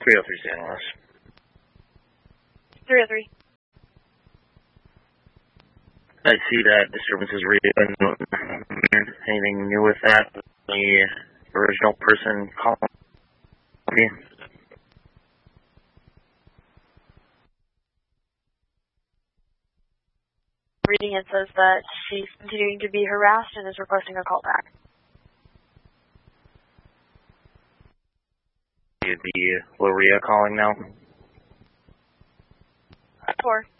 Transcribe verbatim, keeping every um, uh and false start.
three oh three San Luis. three oh three. I see that disturbance is real. Anything new with that? The original person calling me? Reading it says that she's continuing to be harassed and is requesting a call back. The Loria calling now? Four.